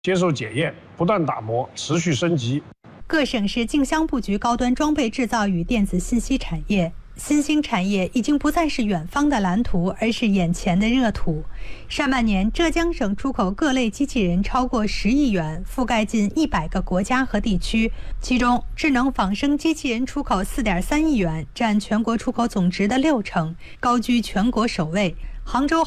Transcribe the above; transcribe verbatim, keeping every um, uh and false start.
接受检验，不断打磨，持续升级。 各省市竞相布局高端装备制造与电子信息产业。新兴产业已经不再是远方的蓝图，而是眼前的热土。上半年，浙江省出口各类机器人超过十亿元，覆盖近一百个国家和地区。其中，智能仿生机器人出口四点三亿元，占全国出口总值的六成，高居全国首位。杭州